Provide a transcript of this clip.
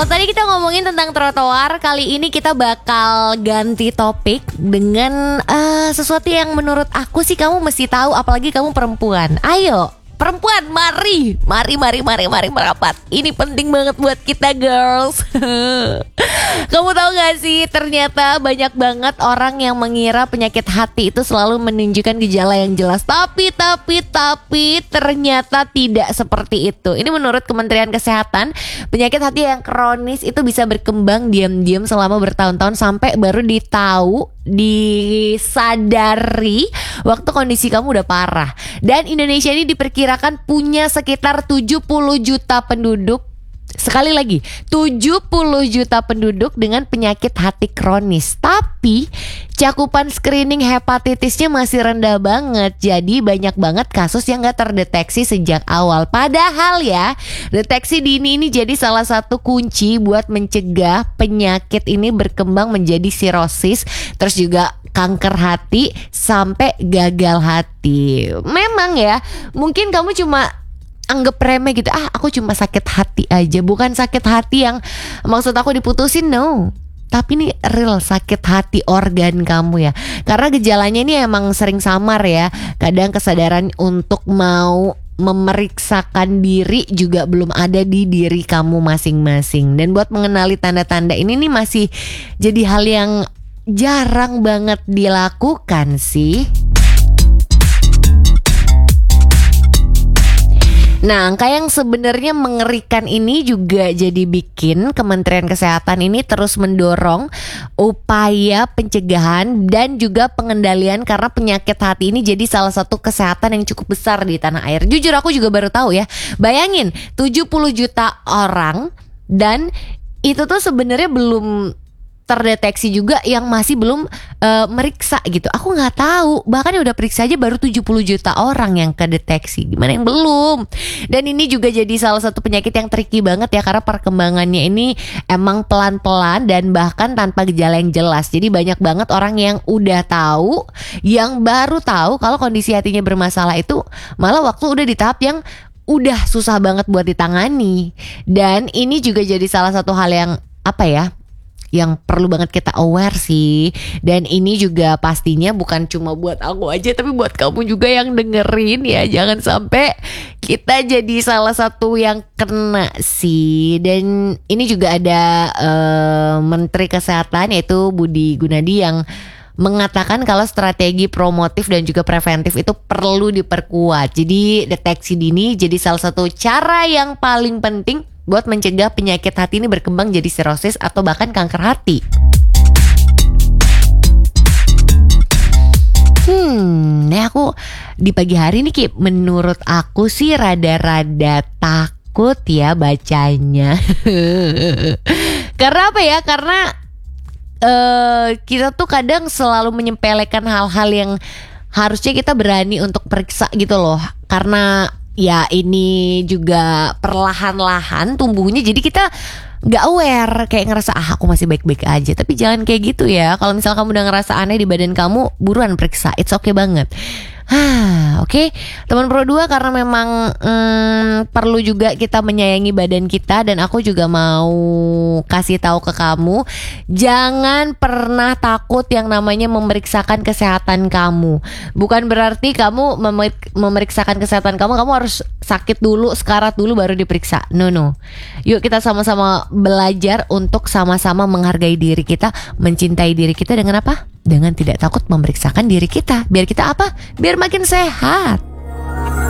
Kalau tadi kita ngomongin tentang trotoar, kali ini kita bakal ganti topik dengan sesuatu yang menurut aku sih kamu mesti tahu, apalagi kamu perempuan. Ayo perempuan, mari merapat. Ini penting banget buat kita girls. Kamu tahu gak sih, ternyata banyak banget orang yang mengira penyakit hati itu selalu menunjukkan gejala yang jelas. Tapi ternyata tidak seperti itu. Ini menurut Kementerian Kesehatan, penyakit hati yang kronis itu bisa berkembang diam-diam selama bertahun-tahun sampai baru disadari waktu kondisi kamu udah parah. Dan Indonesia ini diperkirakan punya sekitar 70 juta penduduk. Sekali lagi, 70 juta penduduk dengan penyakit hati kronis. Tapi cakupan screening hepatitisnya masih rendah banget. Jadi banyak banget kasus yang gak terdeteksi sejak awal. Padahal ya, deteksi dini ini jadi salah satu kunci buat mencegah penyakit ini berkembang menjadi sirosis, terus juga kanker hati sampai gagal hati. Memang ya, mungkin kamu cuma anggap remeh gitu. Aku cuma sakit hati aja. Bukan sakit hati yang maksud aku diputusin, no. Tapi ini real sakit hati organ kamu ya. Karena gejalanya ini emang sering samar ya. Kadang kesadaran untuk mau memeriksakan diri juga belum ada di diri kamu masing-masing. Dan buat mengenali tanda-tanda ini nih masih jadi hal yang jarang banget dilakukan sih. Nah, angka yang sebenarnya mengerikan ini juga jadi bikin Kementerian Kesehatan ini terus mendorong upaya pencegahan dan juga pengendalian, karena penyakit hati ini jadi salah satu kesehatan yang cukup besar di tanah air. Jujur aku juga baru tahu ya. Bayangin 70 juta orang, dan itu tuh sebenarnya belum terdeteksi juga yang masih belum meriksa gitu. Aku nggak tahu, bahkan yang udah periksa aja baru 70 juta orang yang kedeteksi. Gimana yang belum? Dan ini juga jadi salah satu penyakit yang tricky banget ya, karena perkembangannya ini emang pelan-pelan dan bahkan tanpa gejala yang jelas. Jadi banyak banget orang yang udah tahu, yang baru tahu kalau kondisi hatinya bermasalah itu malah waktu udah di tahap yang udah susah banget buat ditangani. Dan ini juga jadi salah satu hal yang yang perlu banget kita aware sih. Dan ini juga pastinya bukan cuma buat aku aja, tapi buat kamu juga yang dengerin ya. Jangan sampai kita jadi salah satu yang kena sih. Dan ini juga ada Menteri Kesehatan yaitu Budi Gunadi yang mengatakan kalau strategi promotif dan juga preventif itu perlu diperkuat. Jadi deteksi dini jadi salah satu cara yang paling penting buat mencegah penyakit hati ini berkembang jadi sirosis atau bahkan kanker hati. Nah aku di pagi hari ini Ki, menurut aku sih rada-rada takut ya bacanya. Karena apa ya? Karena kita tuh kadang selalu menyepelekan hal-hal yang harusnya kita berani untuk periksa gitu loh. Karena ya ini juga perlahan-lahan tumbuhnya, jadi kita gak aware, kayak ngerasa aku masih baik-baik aja. Tapi jangan kayak gitu ya. Kalau misalnya kamu udah ngerasa aneh di badan kamu, buruan periksa, it's okay banget. Oke, teman Pro 2, karena memang perlu juga kita menyayangi badan kita. Dan aku juga mau kasih tahu ke kamu, jangan pernah takut yang namanya memeriksakan kesehatan kamu. Bukan berarti kamu memeriksakan kesehatan kamu harus sakit dulu, sekarat dulu baru diperiksa. No. Yuk kita sama-sama belajar untuk sama-sama menghargai diri kita, mencintai diri kita dengan apa? Dengan tidak takut memeriksakan diri kita. Biar kita apa? Biar makin sehat.